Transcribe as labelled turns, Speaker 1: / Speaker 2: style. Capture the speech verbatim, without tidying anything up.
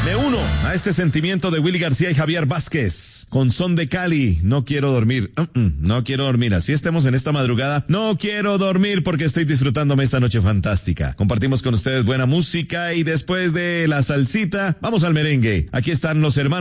Speaker 1: Me uno a este sentimiento de Willy García y Javier Vázquez. Con Son de Cali, no quiero dormir. Uh-uh, no quiero dormir. Así estemos en esta madrugada. No quiero dormir porque estoy disfrutándome esta noche fantástica. Compartimos con ustedes buena música y después de la salsita, vamos al merengue. Aquí están los hermanos